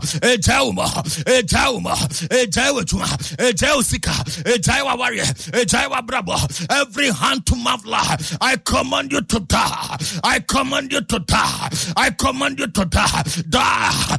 Ejauma, Ejausika, Ejawa warrior, Ejawa brabo. Every hand to mouth, I command you to die. I command you to die. I command you to die. Die